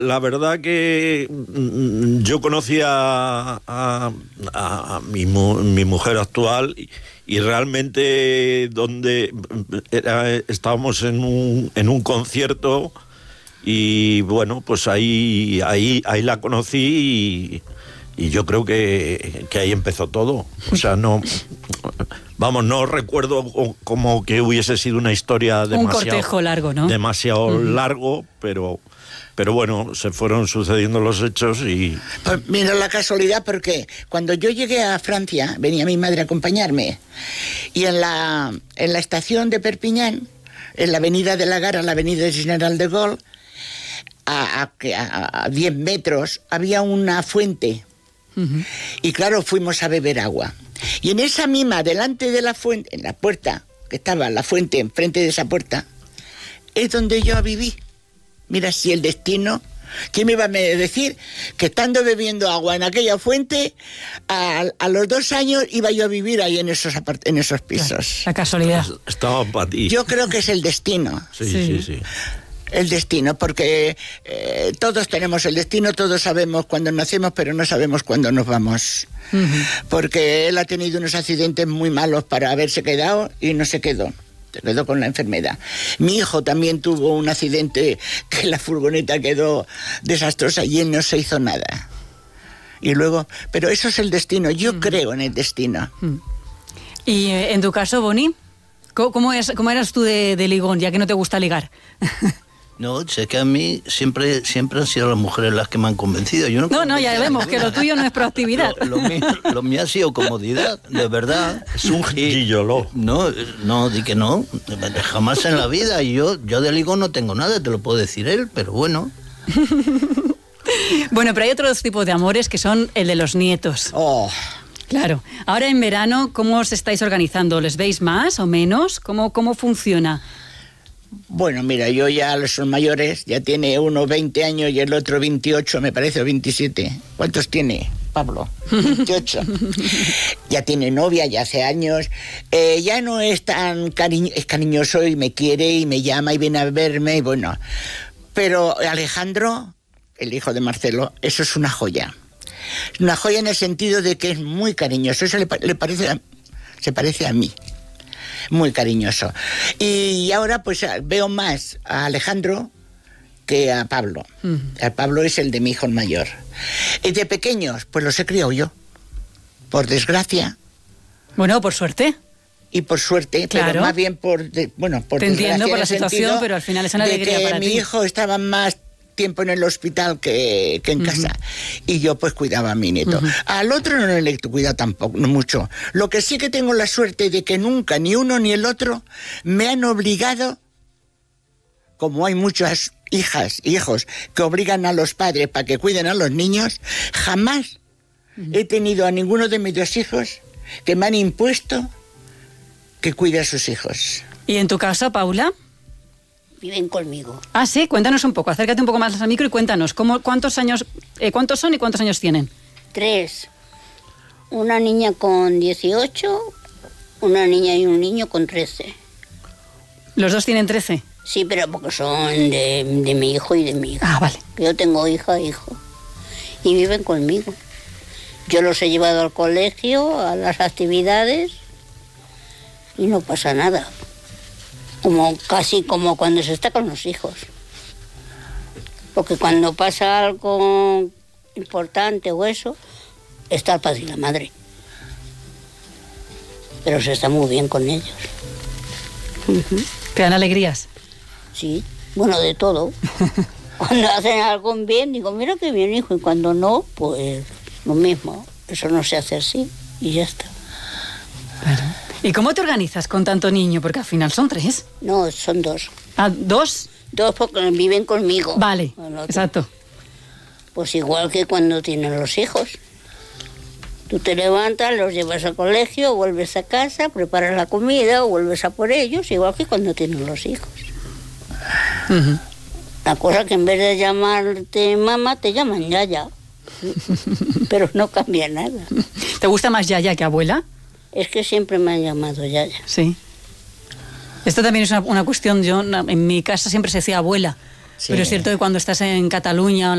la verdad que yo conocí a mi mujer actual y realmente estábamos en un concierto y bueno, pues ahí la conocí y yo creo que ahí empezó todo. O sea, no recuerdo como que hubiese sido una historia demasiado... Un cortejo largo, ¿no? Demasiado largo, pero bueno, se fueron sucediendo los hechos y... Pues mira la casualidad, porque cuando yo llegué a Francia, venía mi madre a acompañarme, y en la estación de Perpiñán, en la avenida de la Gara, la avenida General de Gaulle, a 10 metros, había una fuente. Uh-huh. Y claro, fuimos a beber agua. Y en esa misma, delante de la fuente, en la puerta, que estaba la fuente enfrente de esa puerta, es donde yo viví. Mira si el destino... ¿Quién me iba a decir que estando bebiendo agua en aquella fuente, a los 2 años iba yo a vivir ahí en esos pisos? La casualidad. Estaba para ti. Yo creo que es el destino. Sí. El destino, porque todos tenemos el destino, todos sabemos cuándo nacemos, pero no sabemos cuándo nos vamos. Uh-huh. Porque él ha tenido unos accidentes muy malos para haberse quedado y no se quedó. Se quedó con la enfermedad. Mi hijo también tuvo un accidente que la furgoneta quedó desastrosa y él no se hizo nada. Y luego, pero eso es el destino, yo creo en el destino. Y en tu caso, Boni, ¿cómo eras tú de ligón, ya que no te gusta ligar? No, sé que a mí siempre han sido las mujeres las que me han convencido. Yo no, ya vemos que lo tuyo no es proactividad. Lo mío ha sido comodidad, de verdad. Es un gilloló. No, di que no. Jamás en la vida. Y yo de ligo no tengo nada, te lo puedo decir él, pero bueno. Bueno, pero hay otros tipos de amores que son el de los nietos. Oh. Claro. Ahora en verano, ¿cómo os estáis organizando? ¿Les veis más o menos? ¿Cómo funciona? Bueno, mira, yo ya son mayores, ya tiene uno 20 años y el otro 28, me parece, o 27. ¿Cuántos tiene, Pablo? 28. Ya tiene novia, ya hace años. Ya no es tan cariñoso y me quiere y me llama y viene a verme y bueno. Pero Alejandro, el hijo de Marcelo, eso es una joya. Una joya en el sentido de que es muy cariñoso. Eso se parece a mí. Muy cariñoso. Y ahora pues veo más a Alejandro que a Pablo. A Pablo es el de mi hijo mayor. Y de pequeños, pues los he criado yo. Por desgracia. Bueno, por suerte. Y por suerte, claro. Pero más bien por desgracia. Te entiendo por la situación, pero al final es una alegría para ti. Mi hijo estaba más tiempo en el hospital que en casa. Y yo pues cuidaba a mi nieto. Al otro no le cuida tampoco, no mucho. Lo que sí que tengo la suerte de que nunca ni uno ni el otro me han obligado, como hay muchas hijos que obligan a los padres para que cuiden a los niños, jamás he tenido a ninguno de mis 2 hijos que me han impuesto que cuide a sus hijos. ¿Y en tu caso, Paula? Viven conmigo. Ah, sí, cuéntanos un poco, acércate un poco más al micro y cuéntanos, ¿cuántos son y cuántos años tienen? 3. Una niña con 18, una niña y un niño con 13. ¿Los dos tienen 13? Sí, pero porque son de mi hijo y de mi hija. Ah, vale. Yo tengo hija e hijo. Y viven conmigo. Yo los he llevado al colegio, a las actividades, y no pasa nada. Casi como cuando se está con los hijos. Porque cuando pasa algo importante o eso, está el padre y la madre. Pero se está muy bien con ellos. ¿Te dan alegrías? Sí, bueno, de todo. Cuando hacen algo bien, digo, mira qué bien, hijo. Y cuando no, pues lo mismo. Eso no se hace así y ya está. Claro. ¿Y cómo te organizas con tanto niño? Porque al final son 3. No, son 2. ¿Ah, 2? 2 porque viven conmigo. Vale, exacto. Pues igual que cuando tienen los hijos. Tú te levantas, los llevas al colegio, vuelves a casa, preparas la comida, o vuelves a por ellos, igual que cuando tienen los hijos. La cosa que en vez de llamarte mamá, te llaman Yaya. Pero no cambia nada. ¿Te gusta más Yaya que abuela? Es que siempre me han llamado Yaya. Sí. Esto también es una cuestión, en mi casa siempre se decía abuela, sí. Pero es cierto que cuando estás en Cataluña